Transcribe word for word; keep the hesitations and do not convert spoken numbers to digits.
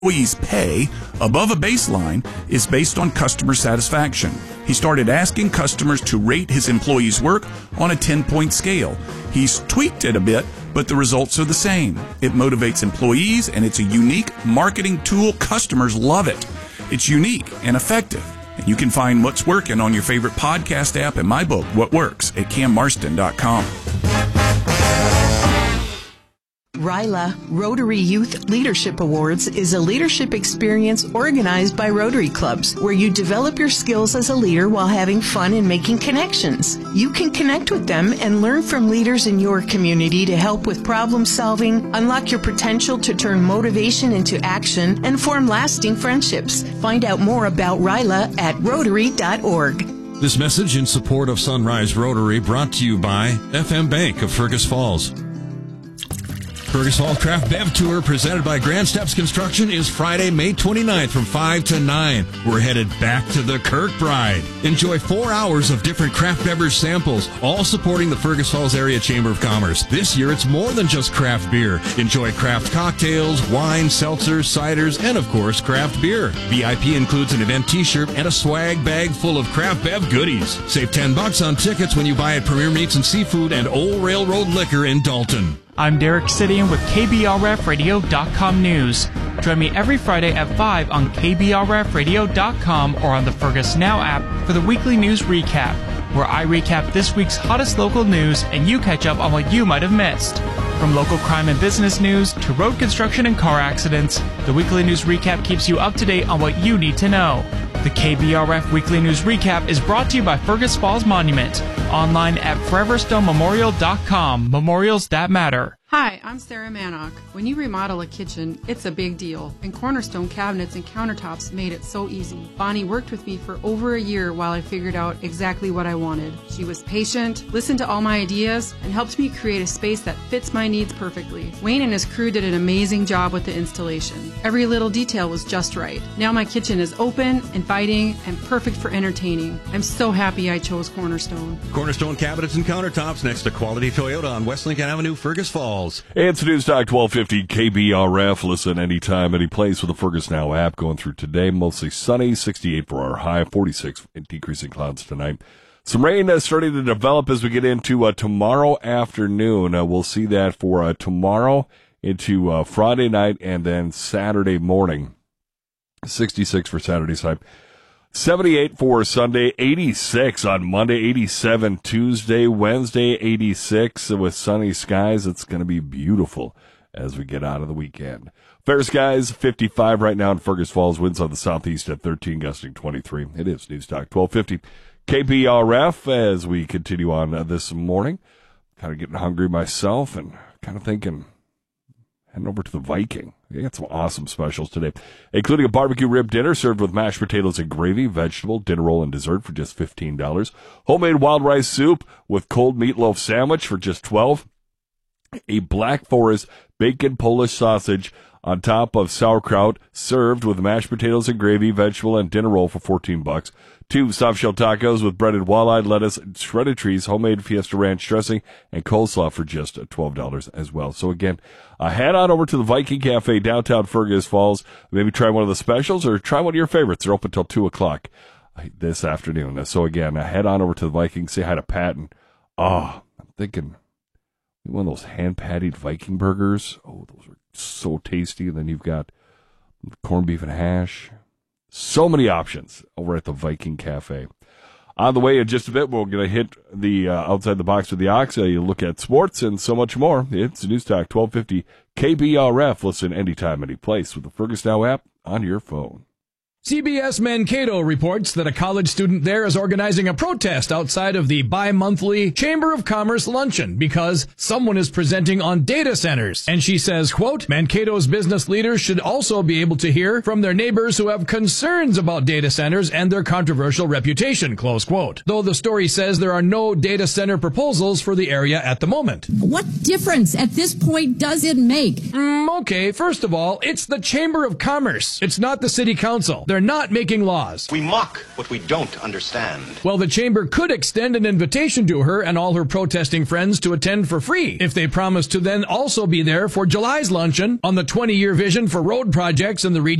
employees' pay above a baseline is based on customer satisfaction. He started asking customers to rate his employees' work on a ten-point scale. He's tweaked it a bit, but the results are the same. It motivates employees, and it's a unique marketing tool. Customers love it. It's unique and effective. And you can find what's working on your favorite podcast app and my book, What Works, at cam marston dot com. RILA, Rotary Youth Leadership Awards, is a leadership experience organized by Rotary Clubs where you develop your skills as a leader while having fun and making connections. You can connect with them and learn from leaders in your community to help with problem solving, unlock your potential to turn motivation into action, and form lasting friendships. Find out more about RILA at rotary dot org. This message in support of Sunrise Rotary brought to you by F M Bank of Fergus Falls. Fergus Falls Craft Bev Tour presented by Grand Steps Construction is Friday, May twenty-ninth from five to nine. We're headed back to the Kirkbride. Enjoy four hours of different craft beverage samples, all supporting the Fergus Falls Area Chamber of Commerce. This year, it's more than just craft beer. Enjoy craft cocktails, wine, seltzers, ciders, and, of course, craft beer. V I P includes an event t-shirt and a swag bag full of craft bev goodies. Save ten bucks on tickets when you buy at Premier Meats and Seafood and Old Railroad Liquor in Dalton. I'm Derek Sidian with K B R F radio dot com News. Join me every Friday at five on K B R F radio dot com or on the Fergus Now app for the weekly news recap, where I recap this week's hottest local news and you catch up on what you might have missed. From local crime and business news to road construction and car accidents, the weekly news recap keeps you up to date on what you need to know. The K B R F Weekly News Recap is brought to you by Fergus Falls Monument. Online at forever stone memorial dot com. Memorials that matter. Hi, I'm Sarah Manock. When you remodel a kitchen, it's a big deal, and Cornerstone cabinets and countertops made it so easy. Bonnie worked with me for over a year while I figured out exactly what I wanted. She was patient, listened to all my ideas, and helped me create a space that fits my needs perfectly. Wayne and his crew did an amazing job with the installation. Every little detail was just right. Now my kitchen is open, inviting, and perfect for entertaining. I'm so happy I chose Cornerstone. Cornerstone cabinets and countertops next to Quality Toyota on West Lincoln Avenue, Fergus Falls. It's News Talk twelve fifty K B R F. Listen anytime, any place with the Fergus Now app. Going through today, mostly sunny, sixty-eight for our high, forty-six decreasing clouds tonight. Some rain uh, starting to develop as we get into uh, tomorrow afternoon. Uh, we'll see that for uh, tomorrow into uh, Friday night and then Saturday morning. sixty-six for Saturday's high. seventy-eight for Sunday, eighty-six on Monday, eighty-seven Tuesday, Wednesday, eighty-six with sunny skies. It's going to be beautiful as we get out of the weekend. Fair skies, fifty-five right now in Fergus Falls. Winds on the southeast at thirteen, gusting twenty-three. It is News Talk twelve fifty K B R F as we continue on uh, this morning. Kind of getting hungry myself and kind of thinking, heading over to the Viking. They got some awesome specials today, including a barbecue rib dinner served with mashed potatoes and gravy, vegetable, dinner roll, and dessert for just fifteen dollars. Homemade wild rice soup with cold meatloaf sandwich for just twelve dollars. A Black Forest bacon Polish sausage on top of sauerkraut served with mashed potatoes and gravy, vegetable, and dinner roll for fourteen bucks. Two soft shell tacos with breaded walleye, lettuce, shredded cheese, homemade Fiesta Ranch dressing, and coleslaw for just twelve dollars as well. So again, uh, head on over to the Viking Cafe downtown Fergus Falls. Maybe try one of the specials or try one of your favorites. They're open until two o'clock uh, this afternoon. So again, uh, head on over to the Viking, say hi to Patton. Oh, I'm thinking one of those hand-patted Viking burgers. Oh, those are so tasty. And then you've got corned beef and hash. So many options over at the Viking Cafe. On the way in just a bit, we're going to hit the uh, outside the box with the Ox. Uh, you look at sports and so much more. It's News Talk twelve fifty K B R F. Listen anytime, any place with the Fergus Now app on your phone. C B S Mankato reports that a college student there is organizing a protest outside of the bi-monthly Chamber of Commerce luncheon because someone is presenting on data centers. And she says, quote, Mankato's business leaders should also be able to hear from their neighbors who have concerns about data centers and their controversial reputation, close quote. Though the story says there are no data center proposals for the area at the moment. What difference at this point does it make? Mm, okay, first of all, it's the Chamber of Commerce. It's not the city council. they're not making laws. We mock what we don't understand. Well, the chamber could extend an invitation to her and all her protesting friends to attend for free if they promise to then also be there for July's luncheon on the twenty-year vision for road projects in the region.